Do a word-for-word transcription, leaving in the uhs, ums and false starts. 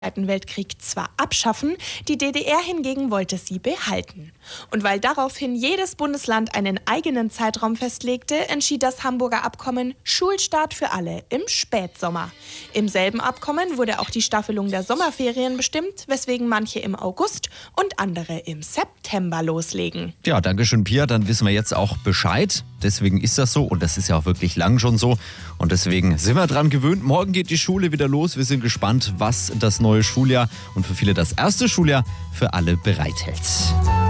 Zweiten Weltkrieg zwar abschaffen, die D D R hingegen wollte sie behalten. Und weil daraufhin jedes Bundesland einen eigenen Zeitraum festlegte, entschied das Hamburger Abkommen Schulstart für alle im Spätsommer. Im selben Abkommen wurde auch die Staffelung der Sommerferien bestimmt, weswegen manche im August und andere im September loslegen. Ja, danke schön, Pia. Dann wissen wir jetzt auch Bescheid. Deswegen ist das so und das ist ja auch wirklich lang schon so. Und deswegen sind wir dran gewöhnt. Morgen geht die Schule wieder los. Wir sind gespannt, was das neue Schuljahr und für viele das erste Schuljahr für alle bereithält.